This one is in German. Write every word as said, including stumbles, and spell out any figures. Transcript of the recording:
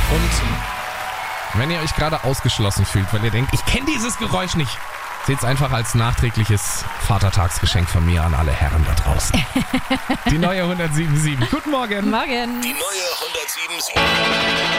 Und wenn ihr euch gerade ausgeschlossen fühlt, weil ihr denkt, ich kenne dieses Geräusch nicht, seht's einfach als nachträgliches Vatertagsgeschenk von mir an alle Herren da draußen. Die neue hundertsieben Komma sieben. Guten Morgen. Morgen. Die neue hundertsieben Komma sieben.